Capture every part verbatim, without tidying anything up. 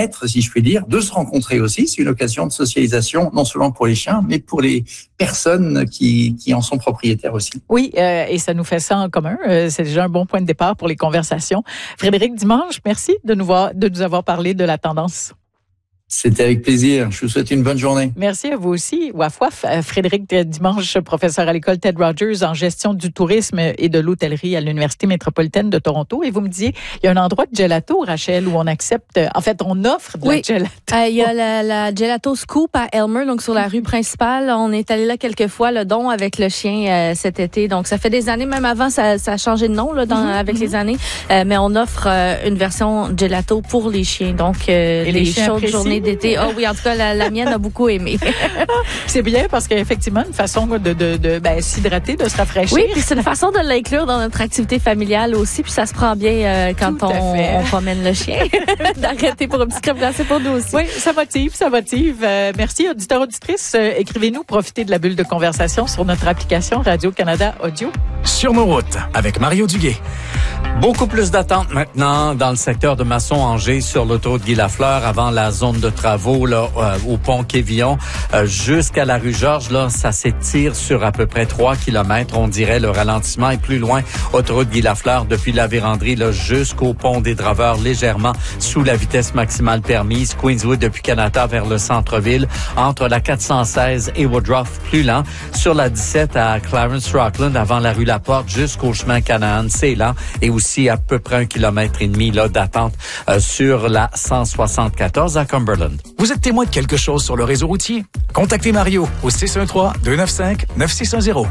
maîtres, si je puis dire, de se rencontrer aussi. C'est une occasion de socialisation, non seulement pour les chiens, mais pour les personnes qui, qui en sont propriétaires aussi. Oui, euh, et ça nous fait ça en commun. Euh, c'est déjà un bon point de départ pour les conversations. Frédéric Dimanche, merci de nous, voir, de nous avoir parlé de la tendance. C'était avec plaisir. Je vous souhaite une bonne journée. Merci à vous aussi. Waf waf. Frédéric Dimanche, professeur à l'école Ted Rogers en gestion du tourisme et de l'hôtellerie à l'Université métropolitaine de Toronto. Et vous me disiez, il y a un endroit de gelato, Rachel, où on accepte, en fait, on offre de oui. la gelato. Euh, il y a la, la Gelato Scoop à Elmer, donc sur la rue principale. On est allé là quelques fois, le don avec le chien euh, cet été. Donc, ça fait des années, même avant, ça, ça a changé de nom là, dans, mm-hmm. avec mm-hmm. les années. Euh, mais on offre euh, une version gelato pour les chiens. Donc, euh, et les, les chaudes journées d'été. Oh oui, en tout cas, la, la mienne a beaucoup aimé. C'est bien parce qu'effectivement, une façon de, de, de ben, s'hydrater, de se rafraîchir. Oui, puis c'est une façon de l'inclure dans notre activité familiale aussi. Puis ça se prend bien euh, quand on, on promène le chien. D'arrêter pour un petit crème glacée pour nous aussi. Oui, ça motive, ça motive. Euh, merci, auditeurs, auditrices. Euh, écrivez-nous, profitez de la bulle de conversation sur notre application Radio-Canada Audio. Sur nos routes, avec Mario Duguay. Beaucoup plus d'attente maintenant dans le secteur de Masson-Angers sur l'autoroute Guy-Lafleur avant la zone de travaux là, euh, au pont Quévillon euh, jusqu'à la rue Georges. Là, ça s'étire sur à peu près trois kilomètres. On dirait le ralentissement est plus loin. Autoroute Guy-Lafleur depuis la Vérandrie là, jusqu'au pont des Draveurs, légèrement sous la vitesse maximale permise. Queenswood depuis Canada vers le centre-ville. Entre la quatre cent seize et Woodruff, plus lent. Sur la dix-sept à Clarence-Rockland avant la rue Laporte jusqu'au chemin Canaan, c'est lent. Et aussi à peu près un kilomètre et demi là, d'attente euh, sur la cent soixante-quatorze à Cumberland. Vous êtes témoin de quelque chose sur le réseau routier? Contactez Mario au six un trois, deux neuf cinq, neuf six un zéro.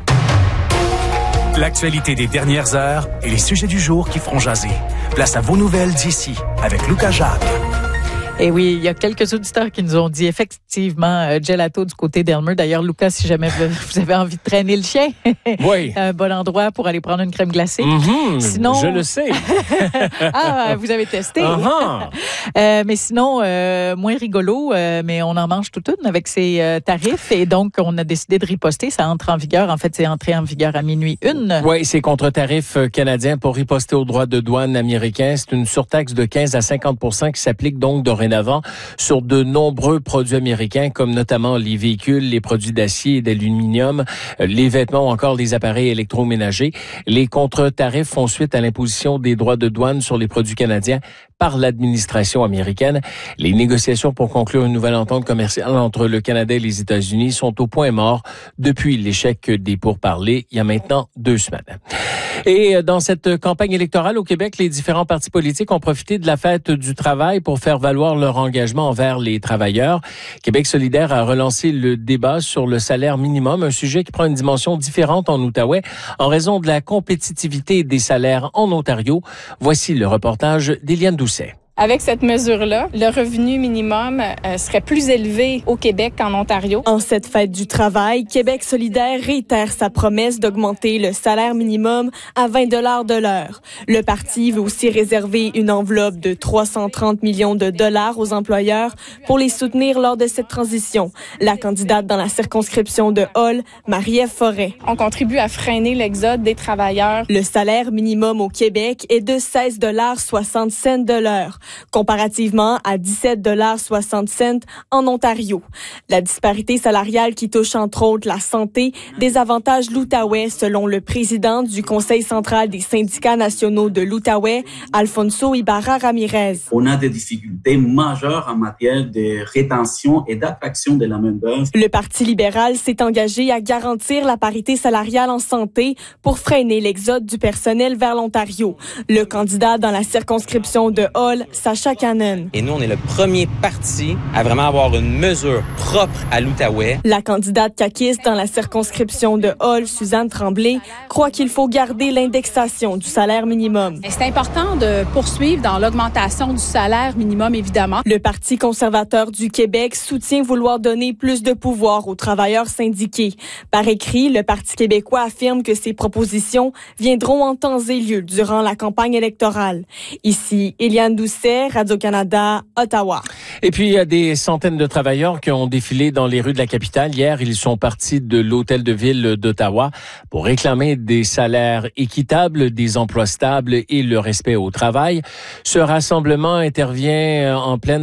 L'actualité des dernières heures et les sujets du jour qui feront jaser. Place à vos nouvelles d'ici avec Lucas Jacques. Et oui, il y a quelques auditeurs qui nous ont dit effectivement euh, gelato du côté d'Elmer. D'ailleurs, Lucas, si jamais vous avez envie de traîner le chien, oui. un bon endroit pour aller prendre une crème glacée. Mm-hmm, sinon, je le sais. Ah, vous avez testé. Uh-huh. euh, mais sinon, euh, moins rigolo, euh, mais on en mange toute une avec ces euh, tarifs. Et donc, on a décidé de riposter. Ça entre en vigueur. En fait, c'est entré en vigueur à minuit une. Oui, c'est contre tarif canadien pour riposter aux droits de douane américains. C'est une surtaxe de quinze à cinquante pour cent qui s'applique donc dorénavant sur de nombreux produits américains, comme notamment les véhicules, les produits d'acier et d'aluminium, les vêtements ou encore les appareils électroménagers. Les contre-tarifs font suite à l'imposition des droits de douane sur les produits canadiens par l'administration américaine. Les négociations pour conclure une nouvelle entente commerciale entre le Canada et les États-Unis sont au point mort depuis l'échec des pourparlers il y a maintenant deux semaines. Et dans cette campagne électorale au Québec, les différents partis politiques ont profité de la fête du travail pour faire valoir leur engagement envers les travailleurs. Québec solidaire a relancé le débat sur le salaire minimum, un sujet qui prend une dimension différente en Outaouais en raison de la compétitivité des salaires en Ontario. Voici le reportage d'Éliane Doucet. Avec cette mesure-là, le revenu minimum euh, serait plus élevé au Québec qu'en Ontario. En cette fête du travail, Québec solidaire réitère sa promesse d'augmenter le salaire minimum à vingt dollars de l'heure. Le parti veut aussi réserver une enveloppe de trois cent trente millions de dollars aux employeurs pour les soutenir lors de cette transition. La candidate dans la circonscription de Hull, Marie-Ève Forêt. On contribue à freiner l'exode des travailleurs. Le salaire minimum au Québec est de seize dollars soixante de l'heure, comparativement à dix-sept dollars soixante en Ontario. La disparité salariale qui touche entre autres la santé désavantage l'Outaouais, selon le président du Conseil central des syndicats nationaux de l'Outaouais, Alfonso Ibarra-Ramirez. On a des difficultés majeures en matière de rétention et d'attraction de la main-d'œuvre. Le Parti libéral s'est engagé à garantir la parité salariale en santé pour freiner l'exode du personnel vers l'Ontario. Le candidat dans la circonscription de Hull, Sacha Cannon. Et nous, on est le premier parti à vraiment avoir une mesure propre à l'Outaouais. La candidate caquiste dans la circonscription de Hull, Suzanne Tremblay, croit qu'il faut garder l'indexation du salaire minimum. C'est important de poursuivre dans l'augmentation du salaire minimum, évidemment. Le Parti conservateur du Québec soutient vouloir donner plus de pouvoir aux travailleurs syndiqués. Par écrit, le Parti québécois affirme que ces propositions viendront en temps et lieu durant la campagne électorale. Ici, Éliane Doucet, Radio-Canada, Ottawa. Et puis, il y a des centaines de travailleurs qui ont défilé dans les rues de la capitale. Hier, ils sont partis de l'hôtel de ville d'Ottawa pour réclamer des salaires équitables, des emplois stables et le respect au travail. Ce rassemblement intervient en pleine